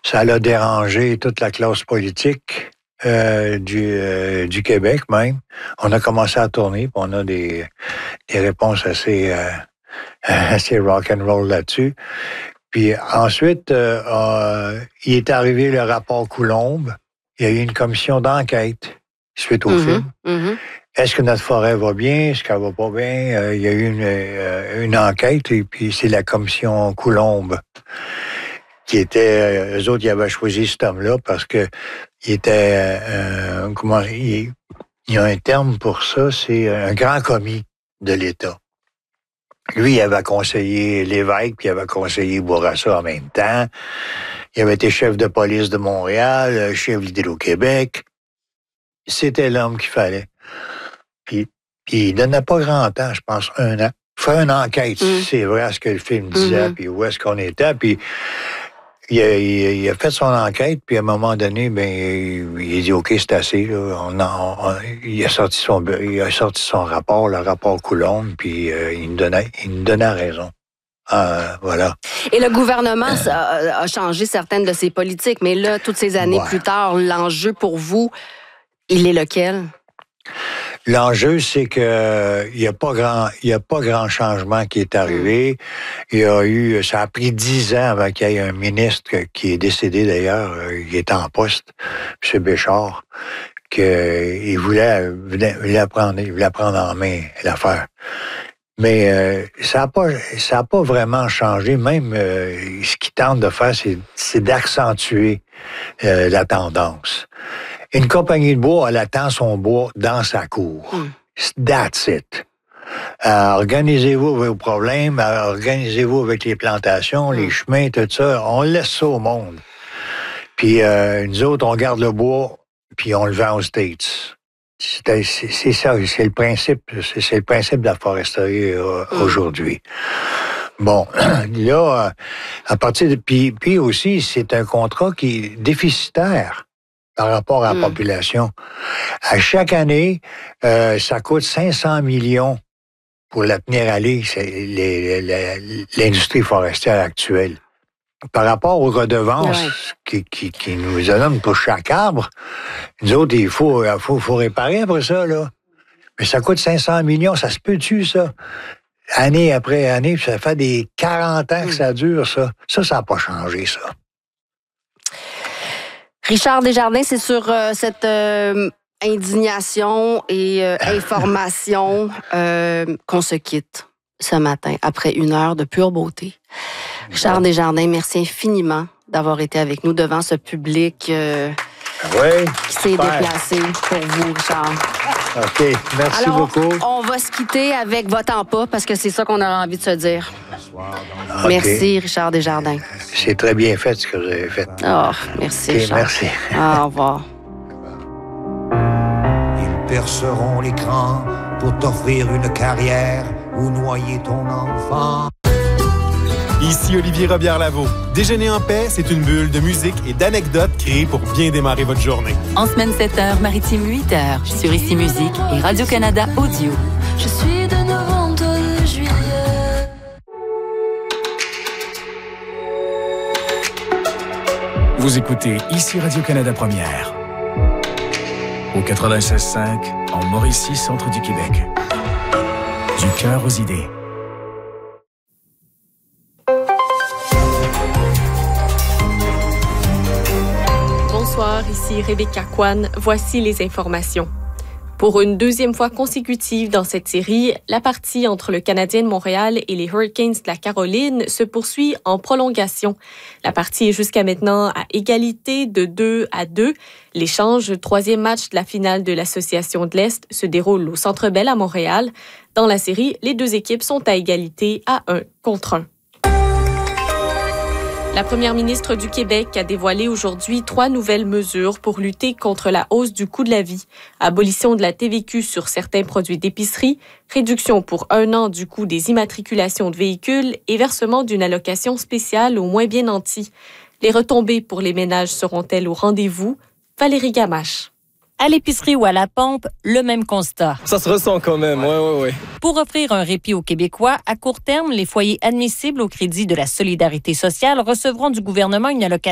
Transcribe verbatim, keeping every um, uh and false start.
Ça l'a dérangé toute la classe politique euh, du, euh, du Québec même. On a commencé à tourner, puis on a des, des réponses assez, euh, assez rock'n'roll là-dessus. Puis ensuite, euh, euh, il est arrivé le rapport Coulombe. Il y a eu une commission d'enquête suite au mm-hmm, film. Mm-hmm. Est-ce que notre forêt va bien? Est-ce qu'elle va pas bien? Euh, il y a eu une, euh, une enquête et puis c'est la commission Coulombe qui était... Euh, eux autres, ils avaient choisi cet homme-là parce que il était... Euh, comment... Il, il y a un terme pour ça, c'est un grand commis de l'État. Lui, il avait conseillé l'évêque, puis il avait conseillé Bourassa en même temps. Il avait été chef de police de Montréal, chef d'Hydro-Québec. C'était l'homme qu'il fallait. Puis, puis il donnait pas grand temps, je pense, un an. Faire une enquête, mm. c'est vrai ce que le film disait, mm-hmm. puis où est-ce qu'on était. Puis il a, il, il a fait son enquête, puis à un moment donné, ben il a dit OK, c'est assez. Là. On, on, on, il a sorti son, il a sorti son rapport, le rapport Coulombe, puis euh, il nous donnait, il nous donnait raison. Euh, voilà. Et le gouvernement euh, a, a changé certaines de ses politiques, mais là, toutes ces années ouais. plus tard, l'enjeu pour vous, il est lequel? L'enjeu, c'est que il y a pas grand, il y a pas grand changement qui est arrivé. Il y a eu, ça a pris dix ans avant qu'il y ait un ministre qui est décédé d'ailleurs, il est en poste, M. Béchard, qu'il voulait, voulait prendre, il voulait prendre en main l'affaire. Mais euh, ça n'a pas, ça a pas vraiment changé. Même euh, ce qu'il tente de faire, c'est, c'est d'accentuer euh, la tendance. Une compagnie de bois, elle attend son bois dans sa cour. Mm. That's it. Euh, organisez-vous vos problèmes, organisez-vous avec les plantations, mm. les chemins, tout ça. On laisse ça au monde. Puis euh, nous autres, on garde le bois, puis on le vend aux States. C'est, c'est, c'est ça, c'est le principe, c'est, c'est le principe de la foresterie euh, mm. aujourd'hui. Bon, là, à partir de... Puis, puis aussi, c'est un contrat qui est déficitaire par rapport à la mm. population. À chaque année, euh, ça coûte cinq cents millions pour la tenir à aller, c'est les, les, l'industrie forestière actuelle. Par rapport aux redevances ouais. qui, qui, qui nous donnent pour chaque arbre, nous autres, il faut, faut, faut réparer après ça, là. Mais ça coûte cinq cents millions, ça se peut-tu, ça? Année après année, ça fait des quarante ans que ça dure, ça. Ça, ça n'a pas changé, ça. Richard Desjardins, c'est sur euh, cette euh, indignation et euh, information euh, qu'on se quitte ce matin, après une heure de pure beauté. Richard Desjardins, merci infiniment d'avoir été avec nous devant ce public euh, oui, qui s'est super. déplacé pour vous, Richard. OK, merci Alors, beaucoup. On va se quitter avec Votant pas, parce que c'est ça qu'on a envie de se dire. Okay. Merci, Richard Desjardins. C'est très bien fait, ce que vous avez fait. Oh, merci, okay, Richard. Merci. Ah, au revoir. Ils perceront l'écran pour t'offrir une carrière ou noyer ton enfant. Ici Olivier Robillard-Lavaux. Déjeuner en paix, c'est une bulle de musique et d'anecdotes créées pour bien démarrer votre journée. En semaine sept heures, maritime huit heures, sur Ici Musique et Radio-Canada Audio. Je suis de novembre de juillet. Vous écoutez Ici Radio-Canada Première. Au quatre-vingt-seize cinq, en Mauricie, centre du Québec. Du cœur aux idées. Bonsoir, ici Rebecca Kwan. Voici les informations. Pour une deuxième fois consécutive dans cette série, la partie entre le Canadien de Montréal et les Hurricanes de la Caroline se poursuit en prolongation. La partie est jusqu'à maintenant à égalité de deux à deux. L'échange, troisième match de la finale de l'Association de l'Est, se déroule au Centre Bell à Montréal. Dans la série, les deux équipes sont à égalité à un contre un. La première ministre du Québec a dévoilé aujourd'hui trois nouvelles mesures pour lutter contre la hausse du coût de la vie. Abolition de la T V Q sur certains produits d'épicerie, réduction pour un an du coût des immatriculations de véhicules et versement d'une allocation spéciale aux moins bien nantis. Les retombées pour les ménages seront-elles au rendez-vous? Valérie Gamache. À l'épicerie ou à la pompe, le même constat. Ça se ressent quand même, oui, oui, oui. Pour offrir un répit aux Québécois, à court terme, les foyers admissibles au crédit de la solidarité sociale recevront du gouvernement une allocation